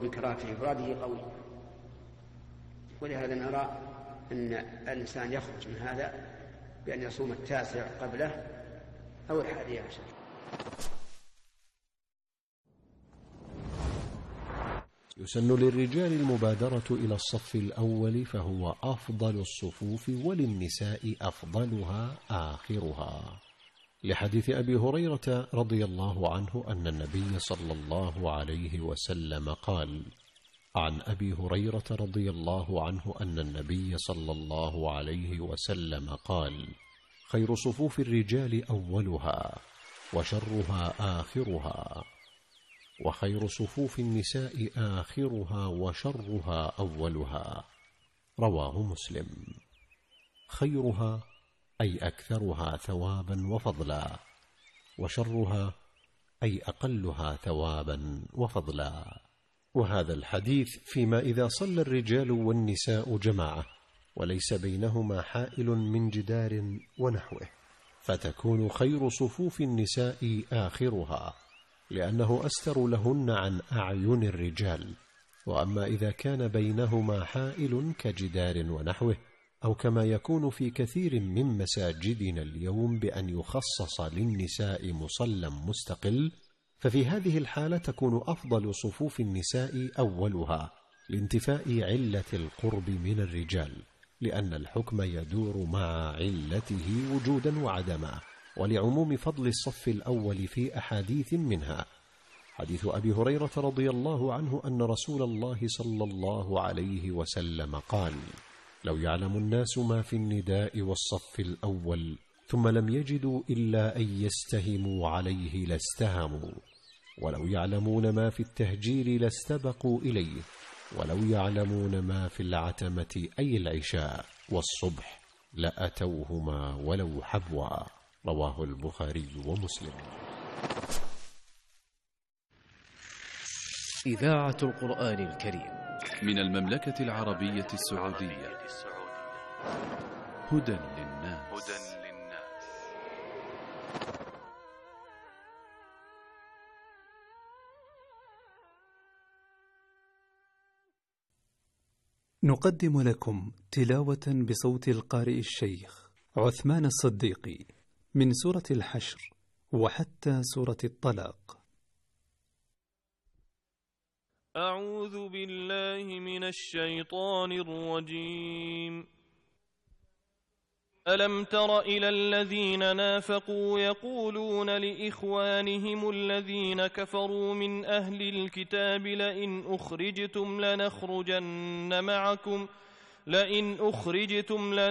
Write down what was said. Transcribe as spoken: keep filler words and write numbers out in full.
بكراهة إفراده قوي، ولهذا نرى أن الإنسان يخرج من هذا بأن يصوم التاسع قبله أو الحادي عشر. يسن للرجال المبادرة إلى الصف الأول فهو أفضل الصفوف، وللنساء أفضلها آخرها، لحديث أبي هريرة رضي الله عنه أن النبي صلى الله عليه وسلم قال: عن أبي هريرة رضي الله عنه أن النبي صلى الله عليه وسلم قال: خير صفوف الرجال أولها وشرها آخرها، وخير صفوف النساء آخرها وشرها أولها. رواه مسلم. خيرها أي أكثرها ثوابا وفضلا، وشرها أي أقلها ثوابا وفضلا. وهذا الحديث فيما إذا صلى الرجال والنساء جماعة وليس بينهما حائل من جدار ونحوه، فتكون خير صفوف النساء آخرها، لأنه أستر لهن عن أعين الرجال. وأما إذا كان بينهما حائل كجدار ونحوه، أو كما يكون في كثير من مساجدنا اليوم بأن يخصص للنساء مصلى مستقل، ففي هذه الحالة تكون أفضل صفوف النساء أولها، لانتفاء علة القرب من الرجال، لأن الحكم يدور مع علته وجودا وعدما، ولعموم فضل الصف الأول في أحاديث منها حديث أبي هريرة رضي الله عنه أن رسول الله صلى الله عليه وسلم قال: لو يعلم الناس ما في النداء والصف الأول ثم لم يجدوا إلا أن يستهموا عليه لاستهموا، ولو يعلمون ما في التهجير لاستبقوا إليه، ولو يعلمون ما في العتمة أي العشاء والصبح لأتوهما ولو حبوا. رواه البخاري ومسلم. إذاعة القرآن الكريم من المملكة العربية السعودية. هدى للناس. نقدم لكم تلاوة بصوت القارئ الشيخ عثمان الصديقي من سورة الحشر وحتى سورة الطلاق. أعوذ بالله من الشيطان الرجيم. ألم تر إلى الذين نافقوا يقولون لإخوانهم الذين كفروا من أهل الكتاب لئن أخرجتم لنخرجن معكم لئن أخرجتم